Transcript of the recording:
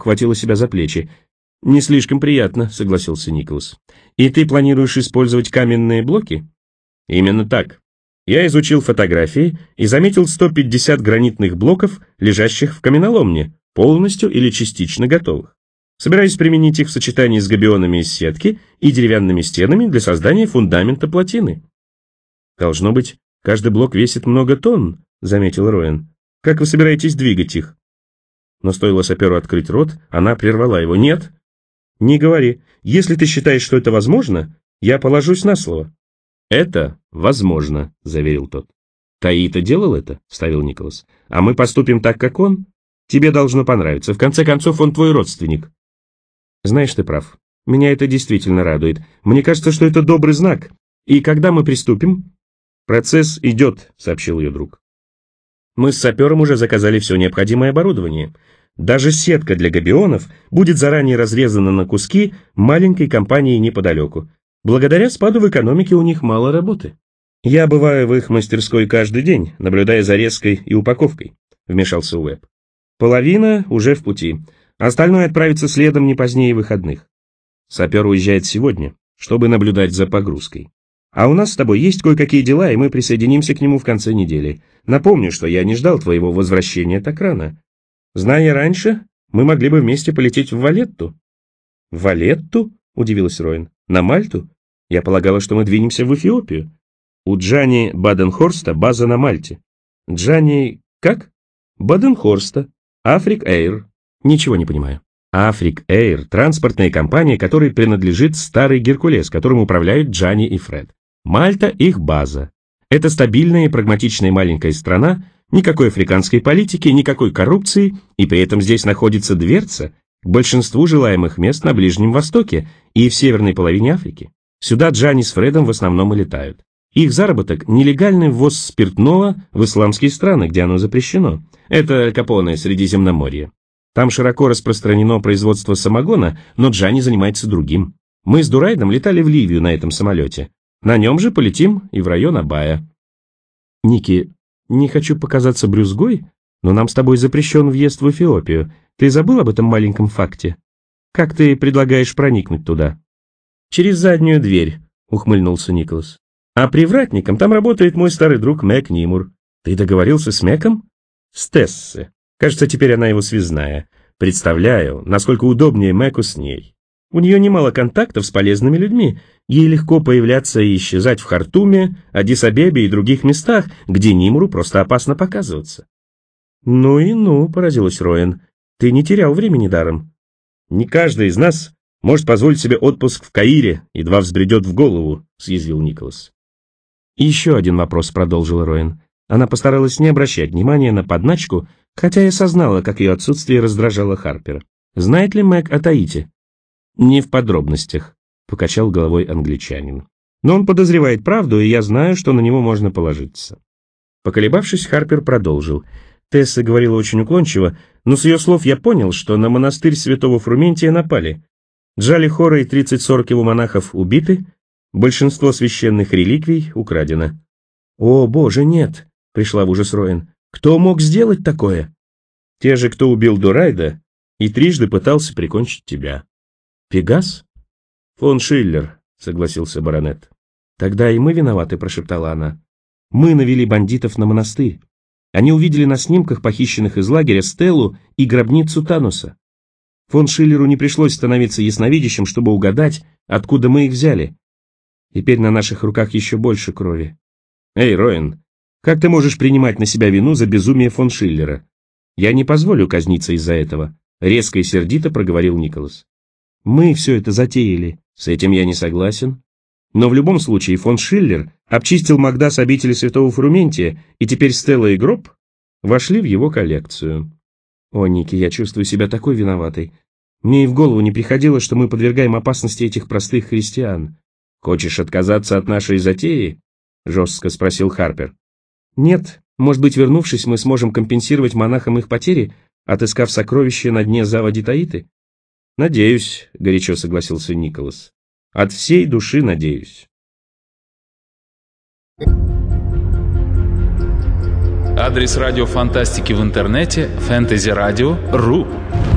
обхватила себя за плечи. «Не слишком приятно», — согласился Николас. «И ты планируешь использовать каменные блоки?» «Именно так. Я изучил фотографии и заметил 150 гранитных блоков, лежащих в каменоломне, полностью или частично готовых. Собираюсь применить их в сочетании с габионами из сетки и деревянными стенами для создания фундамента плотины». «Должно быть, каждый блок весит много тонн», — заметил Роэн. «Как вы собираетесь двигать их?» Но стоило саперу открыть рот, она прервала его. «Нет, не говори. Если ты считаешь, что это возможно, я положусь на слово». «Это возможно», — заверил тот. «Таита делал это», — вставил Николас. «А мы поступим так, как он? Тебе должно понравиться. В конце концов, он твой родственник». «Знаешь, ты прав. Меня это действительно радует. Мне кажется, что это добрый знак. И когда мы приступим?» «Процесс идет», — сообщил ее друг. «Мы с сапером уже заказали все необходимое оборудование. Даже сетка для габионов будет заранее разрезана на куски маленькой компанией неподалеку. Благодаря спаду в экономике у них мало работы. Я бываю в их мастерской каждый день, наблюдая за резкой и упаковкой», — вмешался Уэбб. «Половина уже в пути. Остальное отправится следом не позднее выходных. Сапер уезжает сегодня, чтобы наблюдать за погрузкой. А у нас с тобой есть кое-какие дела, и мы присоединимся к нему в конце недели. Напомню, что я не ждал твоего возвращения так рано. Зная раньше, мы могли бы вместе полететь в Валетту». «В Валетту?» — удивилась Роэн. «На Мальту? Я полагала, что мы двинемся в Эфиопию. У Джани Баденхорста база на Мальте». «Джани... как?» «Баденхорста. Африк Эйр». «Ничего не понимаю». «Африк Эйр» — транспортная компания, которой принадлежит старый Геркулес, которым управляют Джани и Фред. Мальта — их база. Это стабильная и прагматичная маленькая страна, никакой африканской политики, никакой коррупции, и при этом здесь находится дверца к большинству желаемых мест на Ближнем Востоке и в северной половине Африки. Сюда Джани с Фредом в основном и летают. Их заработок – нелегальный ввоз спиртного в исламские страны, где оно запрещено. Это Аль Капоне, Средиземноморье. Там широко распространено производство самогона, но Джани занимается другим. Мы с Дурайдом летали в Ливию на этом самолете. На нем же полетим и в район Абая. «Ники, не хочу показаться брюзгой, но нам с тобой запрещен въезд в Эфиопию. Ты забыл об этом маленьком факте? Как ты предлагаешь проникнуть туда?» «Через заднюю дверь», — ухмыльнулся Николас. «А привратником там работает мой старый друг Мэг Нимур. Ты договорился с Мэком?» «С Тессе. Кажется, теперь она его связная. Представляю, насколько удобнее Мэку с ней. У нее немало контактов с полезными людьми. Ей легко появляться и исчезать в Хартуме, Аддис-Абебе и других местах, где Нимуру просто опасно показываться». «Ну и ну», — поразилась Роэн. «Ты не терял времени даром». «Не каждый из нас может позволить себе отпуск в Каире, едва взбредет в голову», — съязвил Николас. «И еще один вопрос», — продолжила Роэн. Она постаралась не обращать внимания на подначку, хотя и осознала, как ее отсутствие раздражало Харпера. «Знает ли Мэг о Таите?» «Не в подробностях», — покачал головой англичанин. «Но он подозревает правду, и я знаю, что на него можно положиться». Поколебавшись, Харпер продолжил. Тесса говорила очень уклончиво, но с ее слов я понял, что на монастырь святого Фрументия напали. Джали Хора и 30-40 его монахов убиты, большинство священных реликвий украдено. «О, боже, нет!» — пришла в ужас Роэн. «Кто мог сделать такое?» «Те же, кто убил Дурайда и трижды пытался прикончить тебя». «Пегас?» «Фон Шиллер», — согласился баронет. «Тогда и мы виноваты», — прошептала она. «Мы навели бандитов на монастырь. Они увидели на снимках похищенных из лагеря стелу и гробницу Тануса. Фон Шиллеру не пришлось становиться ясновидящим, чтобы угадать, откуда мы их взяли. Теперь на наших руках еще больше крови». «Эй, Роэн, как ты можешь принимать на себя вину за безумие фон Шиллера? Я не позволю казниться из-за этого», — резко и сердито проговорил Николас. «Мы все это затеяли. С этим я не согласен. Но в любом случае фон Шиллер обчистил Магдас обители святого Фрументия, и теперь стела и гроб вошли в его коллекцию». «О, Ники, я чувствую себя такой виноватой. Мне и в голову не приходило, что мы подвергаем опасности этих простых христиан». «Хочешь отказаться от нашей затеи?» — жестко спросил Харпер. «Нет, может быть, вернувшись, мы сможем компенсировать монахам их потери, отыскав сокровища на дне заводи Таиты?» «Надеюсь», — горячо согласился Николас. «От всей души надеюсь». Адрес радио фантастики в интернете – fantasyradio.ru.